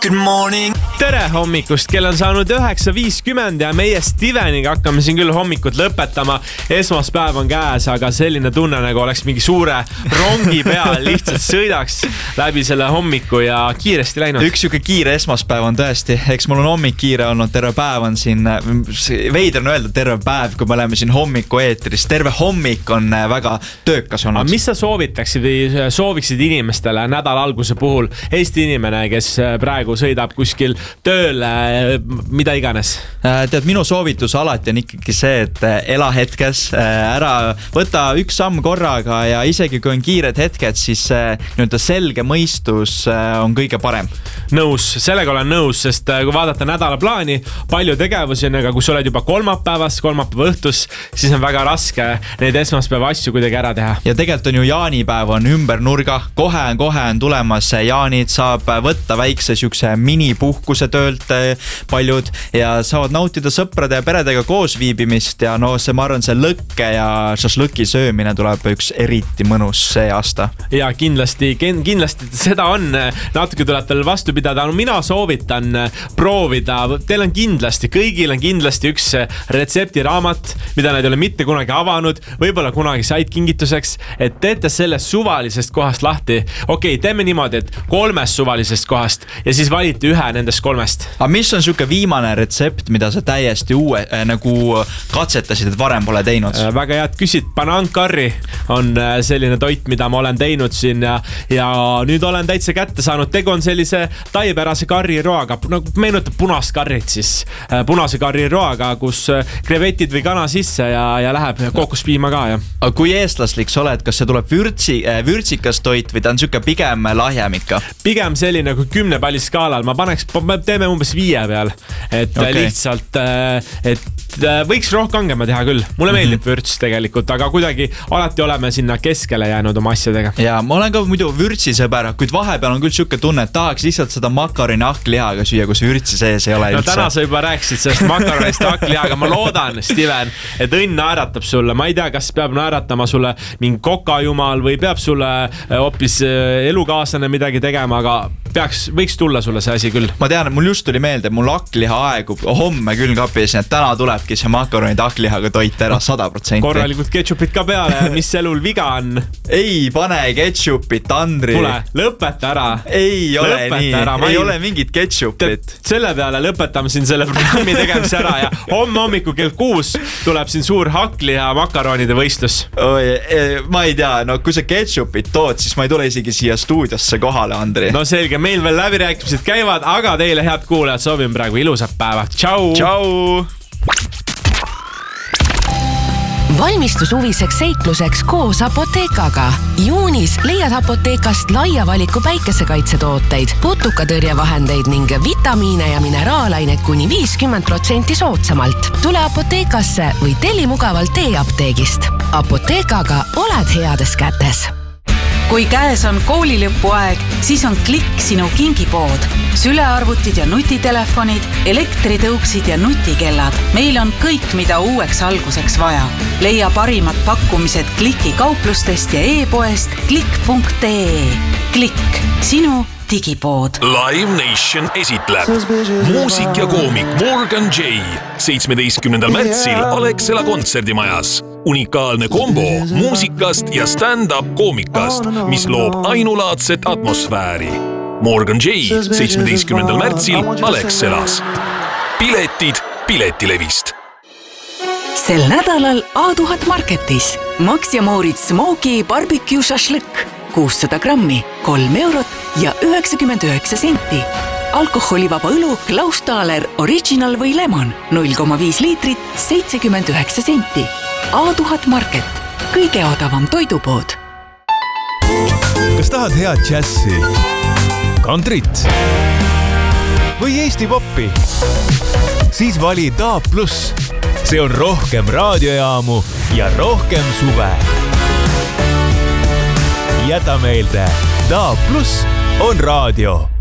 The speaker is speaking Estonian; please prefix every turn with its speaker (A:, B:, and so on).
A: Good morning.
B: Tere hommikust, kell on saanud 9.50 ja meie Steveniga hakkame siin küll hommikut lõpetama. Esmaspäev on käes, aga selline tunne nagu oleks mingi suure rongi peal, lihtsalt sõidaks läbi selle hommiku ja kiiresti läinud.
C: Üks siuke kiire esmaspäev on tõesti, eks mul on hommik kiire olnud, terve päev on siin, veider on öelda terve päev, kui me oleme siin hommiku eetris, terve hommik on väga töökas olnud.
B: Aga mis sa soovitaksid või sooviksid inimestele nädala alguse puhul, Eesti inimene, kes praegu sõidab kuskil tööle, mida iganes?
C: Tead, minu soovitus alati on ikkagi see, et ela hetkes, ära võta üks samm korraga ja isegi kui on kiired hetked, siis selge mõistus on kõige parem.
B: Nõus, sellega olen nõus, sest kui vaadata nädala plaani, palju tegevusi on, aga kui sa oled juba kolmapäeva õhtus, siis on väga raske neid esmaspäeva asju kuidagi ära teha.
C: Ja tegelikult on ju jaanipäev on ümber nurga, kohe on tulemas jaanid, saab võtta väikse siukse minipuhkuse töölt paljud ja saavad nautida sõprade ja peredega koos viibimist ja no see, ma arvan, see lõkke ja šašlõki söömine tuleb üks eriti mõnus see aasta.
B: Ja kindlasti seda on, natuke tuleb veel vastu pidada, no mina soovitan proovida, teil on kindlasti, kõigil on kindlasti üks retseptiraamat, mida nad ei ole mitte kunagi avanud, võib-olla kunagi said kingituseks, et teete sellest suvalisest kohast lahti. Okei, teeme niimoodi, et 3 suvalisest kohast ja siis valite ühe nendest 3.
C: Aga mis on siuke viimane retsept, mida sa täiesti uue nagu katsetasid, et varem pole teinud?
B: Väga head küsid, banankarri on selline toit, mida ma olen teinud siin ja nüüd olen täitsa kätte saanud. Tegu on sellise taipärase karriroaga, nagu meenutab punast karrit siis, punase karriroaga, kus krevetid või kana sisse ja läheb kookospiima ka.
C: Aga kui eestlaslik sa oled, kas see tuleb vürtsikas toit või ta on siuke pigem lahjem ikka?
B: Pigem selline kui 10 palli skaalal, me teeme umbes 5 peal, et lihtsalt, et võiks rohkangema teha küll. Mulle meeldib vürts tegelikult, aga kuidagi alati oleme sinna keskele jäänud oma asjadega.
C: Ja ma olen ka muidu vürtsisõber, kuid vahepeal on küll siuke tunne, et tahaks lihtsalt seda makaroni hakklihaga süüa, kus vürtsi sees ei ole üldse.
B: No täna sa juba rääkisid sellest makaronist hakklihaga. Ma loodan, Steven, et õnn naeratab sulle. Ma ei tea, kas peab naeratama sulle mingi kokajumal või peab sulle hoopis elukaaslane midagi tegema, aga võiks tulla sulle see asi küll.
C: Ma tean, et mul just tuli meelde, et mul hakkliha aegub homme külmkapis, et täna tulebki see makaronid hakklihaga toit ära 100%.
B: Korralikult ketšupit ka peale, mis elul viga on?
C: Ei pane ketšupit, Andri.
B: Tule, lõpeta ära.
C: Ei ole nii, ei ole mingit ketšupit.
B: Selle peale lõpetame siin selle programmi tegemise ära ja homme hommiku kell 6 tuleb siin suur hakkliha makaronide võistlus.
C: Ma ei tea, no kui sa ketšupit tood, siis ma ei tule isegi siia stuudiosse kohale, Andri.
B: No selge, meil veel läbirääkimised käivad, aga teile head kuulajad soovin praegu ilusat päeva. Tšau!
C: Tšau!
D: Valmistu suviseks seikluseks koos Apoteekaga. Juunis leiad Apoteekast laia valiku päikesekaitsetooteid, putukatõrjevahendeid ning vitamiine ja mineraalaineid kuni 50% soodsamalt. Tule Apoteekasse või telli mugavalt e-apteegist. Apoteekaga oled heades kätes.
E: Kui käes on koolilõpuaeg, siis on Klikk sinu kingipood. Sülearvutid ja nutitelefonid, elektritõuksid ja nutikellad. Meil on kõik, mida uueks alguseks vaja. Leia parimad pakkumised Klikki kauplustest ja e-poest klikk.ee. Klikk, sinu digipood.
A: Live Nation esitleb muusik ja koomik Morgan J. 17. märtsil Alexela kontserdimajas. Unikaalne kombo muusikast ja stand-up koomikast, mis loob ainulaadset atmosfääri. Morgan J. 17. märtsil Alexelas. Piletid Piletilevist.
E: Sel nädalal A1000 Marketis Max ja Moritz Smoky Barbecue Šašlõkk 600 grammi, 3 eurot ja 99 senti. Alkoholivaba õlu Klaus Thaler Original või Lemon 0,5 liitrit, 79 senti. A1000 Market, kõige odavam toidupood.
F: Kas tahad head džässi, kantrit või Eesti poppi? Siis vali DAB+. See on rohkem raadiojaamu ja rohkem suve. Jäta meelde, DAB+ on raadio.